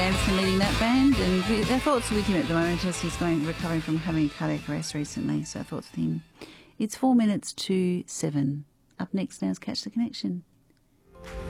Anderson leading that band, and our thoughts are with him at the moment as he's recovering from having a cardiac arrest recently, so our thoughts with him. It's 4 minutes to 7. Up next now is Catch the Connection.